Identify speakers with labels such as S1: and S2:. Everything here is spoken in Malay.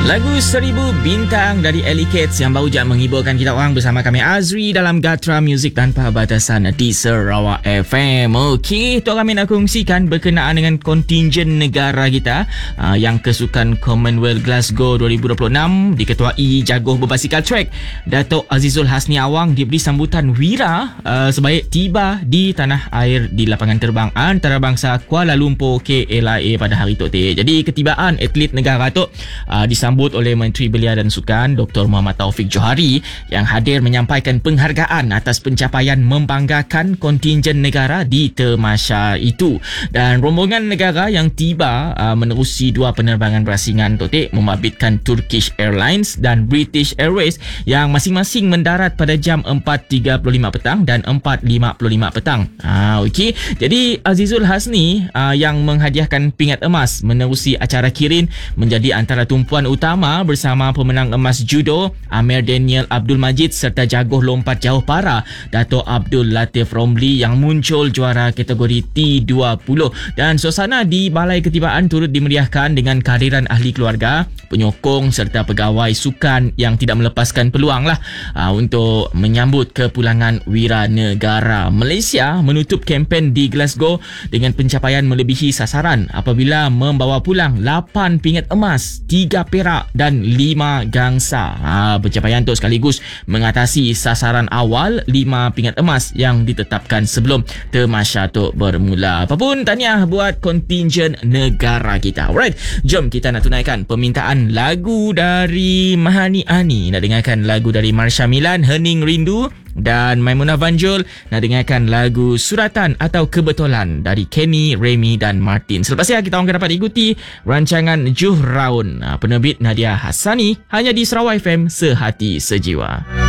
S1: Lagu Seribu Bintang dari Ellie Cates yang baru je menghiburkan kita orang bersama kami Azri dalam Gatra Music Tanpa Batasan di Sarawak FM. Okey, tu kami nak kongsikan berkenaan dengan kontingen negara kita yang kesukan Commonwealth Glasgow 2026 diketuai jago berbasikal track Datuk Azizul Hasni Awang diberi sambutan wira sebaik tiba di tanah air di lapangan terbang antarabangsa Kuala Lumpur KLIA pada hari tu. Jadi ketibaan atlet negara tu disambut oleh Menteri Belia dan Sukan Dr. Muhammad Taufik Johari yang hadir menyampaikan penghargaan atas pencapaian membanggakan kontingen negara di Temasya itu. Dan rombongan negara yang tiba menerusi dua penerbangan berasingan membabitkan Turkish Airlines dan British Airways yang masing-masing mendarat pada jam 4.35 petang dan 4.55 petang. Okey. Jadi Azizul Hasni yang menghadiahkan pingat emas menerusi acara kirin menjadi antara tumpuan utama bersama pemenang emas judo Amir Daniel Abdul Majid serta jagoh lompat jauh para Dato' Abdul Latif Romli yang muncul juara kategori T20. Dan suasana di balai ketibaan turut dimeriahkan dengan kehadiran ahli keluarga, penyokong serta pegawai sukan yang tidak melepaskan peluang untuk menyambut kepulangan wira negara. Malaysia menutup kempen di Glasgow dengan pencapaian melebihi sasaran apabila membawa pulang 8 pingat emas, 3 perak dan 5 gangsa. Pencapaian itu sekaligus mengatasi sasaran awal 5 pingat emas yang ditetapkan sebelum Temasya itu bermula. Apapun tahniah buat kontingen negara kita. Alright, jom kita nak tunaikan permintaan lagu dari Mahani Ani. Nak dengarkan lagu dari Marsha Milan, Hening Rindu. Dan Maimunah Vanjul nak dengarkan lagu Suratan atau Kebetulan dari Kenny, Remy dan Martin. Selepas ini kita akan dapat ikuti rancangan Juh Raun penerbit Nadia Hassani hanya di Sarawak FM Sehati Sejiwa.